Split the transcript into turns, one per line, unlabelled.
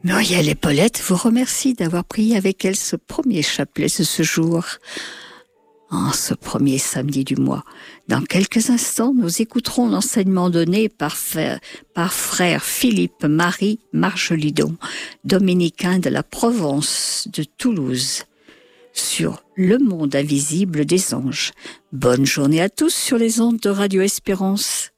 Muriel et Paulette vous remercient d'avoir prié avec elles ce premier chapelet de ce jour, en ce premier samedi du mois. Dans quelques instants, nous écouterons l'enseignement donné par frère Philippe-Marie Marjolidon, dominicain de la Provence de Toulouse, sur le monde invisible des anges. Bonne journée à tous sur les ondes de Radio Espérance.